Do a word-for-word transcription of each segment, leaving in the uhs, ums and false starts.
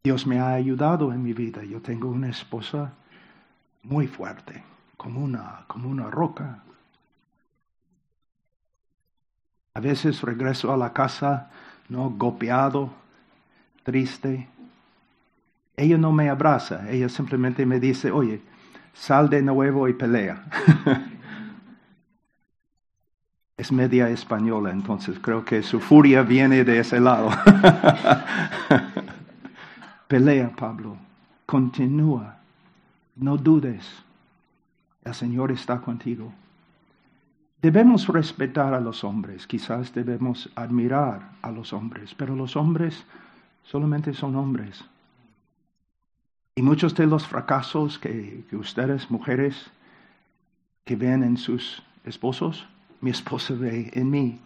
Dios me ha ayudado en mi vida. Yo tengo una esposa muy fuerte, como una, como una roca. A veces regreso a la casa, ¿no?, golpeado, triste. Ella no me abraza, ella simplemente me dice, oye, sal de nuevo y pelea. Es media española, entonces creo que su furia viene de ese lado. Pelea, Pablo, continúa, no dudes, el Señor está contigo. Debemos respetar a los hombres, quizás debemos admirar a los hombres, pero los hombres solamente son hombres. Y muchos de los fracasos que, que ustedes, mujeres, que ven en sus esposos, mi esposa ve en mí.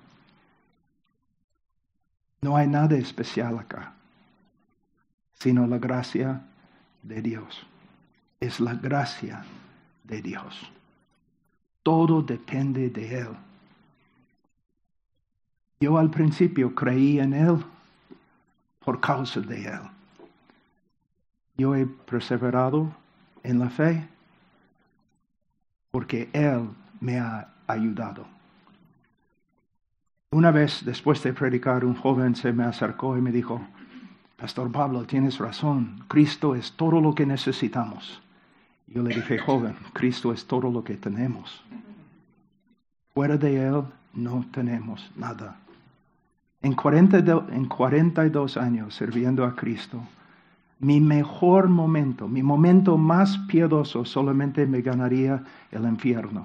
No hay nada especial acá, sino la gracia de Dios. Es la gracia de Dios. Todo depende de Él. Yo al principio creí en Él por causa de Él. Yo he perseverado en la fe porque Él me ha ayudado. Una vez, después de predicar, un joven se me acercó y me dijo, Pastor Pablo, tienes razón, Cristo es todo lo que necesitamos. Yo le dije, joven, Cristo es todo lo que tenemos. Fuera de Él no tenemos nada. En cuarenta y dos años sirviendo a Cristo, mi mejor momento, mi momento más piadoso solamente me ganaría el infierno.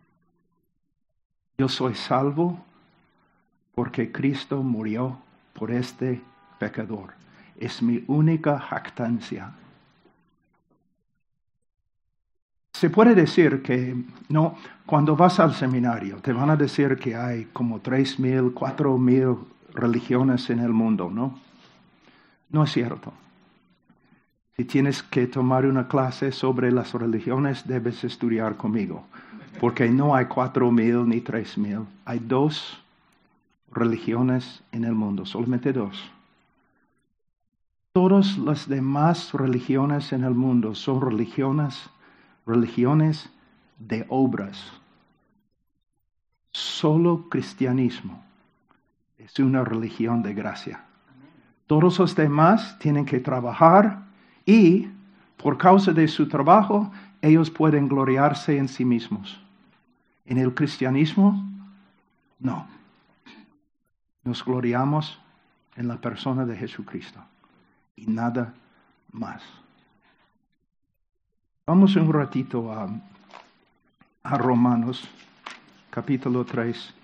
Yo soy salvo porque Cristo murió por este pecador. Es mi única jactancia. Se puede decir que, no, cuando vas al seminario, te van a decir que hay como tres mil, cuatro mil religiones en el mundo, ¿no? No es cierto. Si tienes que tomar una clase sobre las religiones, debes estudiar conmigo, porque no hay cuatro mil ni tres mil. Hay dos religiones en el mundo, solamente dos. Todas las demás religiones en el mundo son religiones, religiones de obras. Solo cristianismo es una religión de gracia. Todos los demás tienen que trabajar y por causa de su trabajo ellos pueden gloriarse en sí mismos. En el cristianismo, no. Nos gloriamos en la persona de Jesucristo y nada más. Vamos un ratito a, a Romanos, capítulo tres.